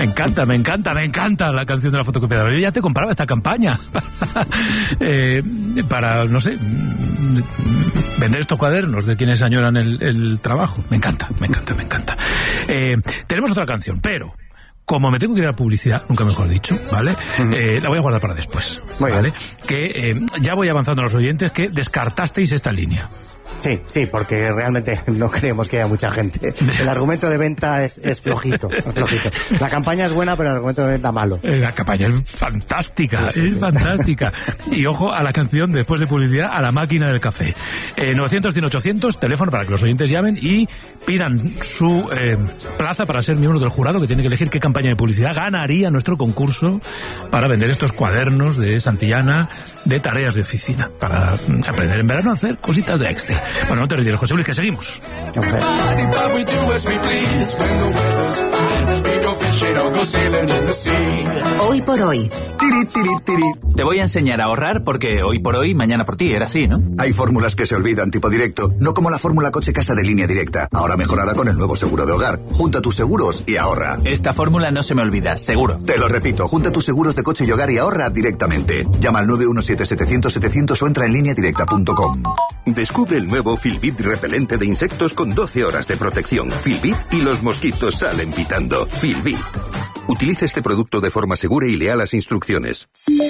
Me encanta la canción de la fotocopiadora. Yo ya te compraba esta campaña para, no sé, vender estos cuadernos de quienes añoran el trabajo. Me encanta. Tenemos otra canción, pero como me tengo que ir a la publicidad, nunca mejor dicho, ¿vale? La voy a guardar para después, ¿vale? Que ya voy avanzando a los oyentes que descartasteis esta línea. Sí, porque realmente no creemos que haya mucha gente. El argumento de venta es flojito. La campaña es buena, pero el argumento de venta malo. La campaña es fantástica, fantástica. Y ojo a la canción, después de publicidad, a la máquina del café. 900-100-800, teléfono para que los oyentes llamen y pidan su plaza para ser miembro del jurado, que tiene que elegir qué campaña de publicidad ganaría nuestro concurso para vender estos cuadernos de Santillana de tareas de oficina, para aprender en verano a hacer cositas de Excel. Bueno, no te retires, José Luis, que seguimos. Hoy por hoy. Te voy a enseñar a ahorrar porque hoy por hoy, mañana por ti, era así, ¿no? Hay fórmulas que se olvidan, tipo directo, no como la fórmula coche casa de Línea Directa. Ahora mejorada con el nuevo seguro de hogar. Junta tus seguros y ahorra. Esta fórmula no se me olvida, seguro. Te lo repito, junta tus seguros de coche y hogar y ahorra directamente. Llama al 917-700-700 o entra en lineadirecta.com. Descubre el nuevo Filbit repelente de insectos con 12 horas de protección. Filbit y los mosquitos salen pitando. Filbit. Utiliza este producto de forma segura y lea las instrucciones.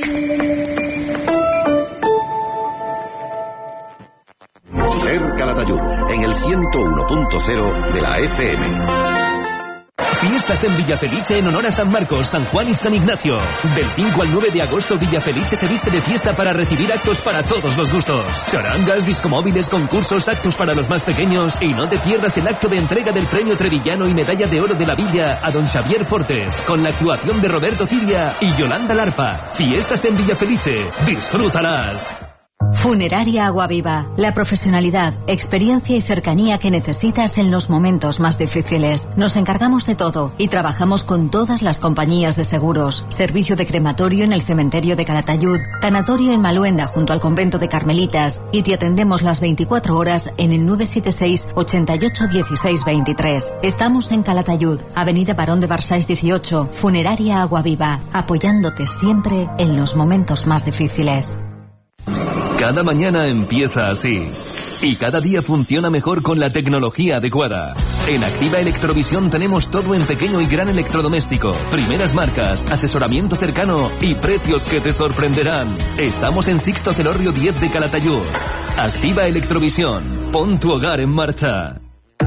Ser Calatayud, en el 101.0 de la FM. Fiestas en Villafelice en honor a San Marcos, San Juan y San Ignacio. Del 5 al 9 de agosto, Villafelice se viste de fiesta para recibir actos para todos los gustos. Charangas, discomóviles, concursos, actos para los más pequeños. Y no te pierdas el acto de entrega del premio Trevillano y medalla de oro de la Villa a don Xavier Fortes, con la actuación de Roberto Ciria y Yolanda Larpa. Fiestas en Villafelice. ¡Disfrútalas! Funeraria Aguaviva, la profesionalidad, experiencia y cercanía que necesitas en los momentos más difíciles. Nos encargamos de todo y trabajamos con todas las compañías de seguros. Servicio de crematorio en el cementerio de Calatayud, tanatorio en Maluenda junto al convento de Carmelitas, y te atendemos las 24 horas en el 976 88 16 23. Estamos en Calatayud, Avenida Barón de Barsáis 18, Funeraria Aguaviva, apoyándote siempre en los momentos más difíciles. Cada mañana empieza así y cada día funciona mejor con la tecnología adecuada. En Activa Electrovisión tenemos todo en pequeño y gran electrodoméstico, primeras marcas, asesoramiento cercano y precios que te sorprenderán. Estamos en Sixto Celorrio 10 de Calatayud. Activa Electrovisión, pon tu hogar en marcha.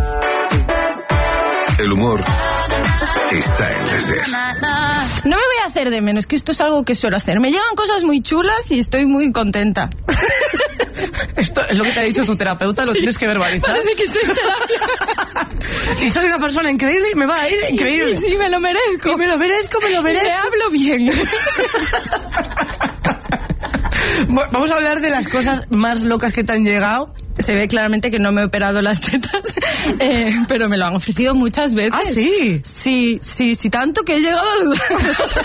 El humor está en la SER. No me voy a hacer de menos, que esto es algo que suelo hacer. Me llegan cosas muy chulas y estoy muy contenta. Esto es lo que te ha dicho tu terapeuta, lo tienes que verbalizar. Parece que estoy en terapia. Y soy una persona increíble y me va a ir increíble. Y sí, me lo merezco. Y me lo merezco. Y me hablo bien. Bueno, vamos a hablar de las cosas más locas que te han llegado. Se ve claramente que no me he operado las tetas, pero me lo han ofrecido muchas veces. ¿Ah, sí? Sí, tanto que he llegado a dudar.